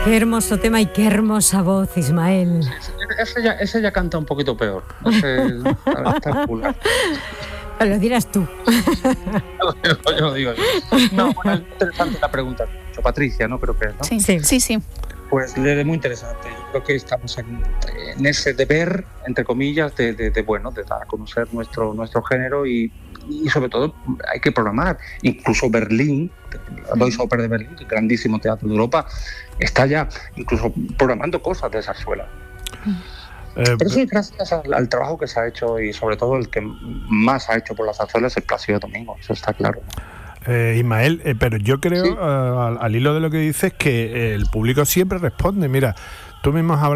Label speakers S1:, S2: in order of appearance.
S1: Qué hermoso tema y qué hermosa voz, Ismael.
S2: Ese ya canta un poquito peor. Ese está popular.
S1: Lo dirás tú.
S2: Yo lo digo. No, bueno, es interesante la pregunta. Patricia, ¿no? Creo que es, ¿no?
S3: Sí.
S2: Pues es muy interesante. Yo creo que estamos en ese deber, entre comillas, de dar a conocer nuestro género y sobre todo hay que programar. Incluso Berlín, la Deutsche Oper de Berlín, el grandísimo teatro de Europa, está ya incluso programando cosas de zarzuela. Pero eso es gracias al trabajo que se ha hecho y sobre todo el que más ha hecho por la zarzuela es el Plácido Domingo, eso está claro, ¿no?
S4: Ismael, pero yo creo,
S2: Sí.
S4: al hilo de lo que dices, que el público siempre responde. Mira, tú mismo has hablado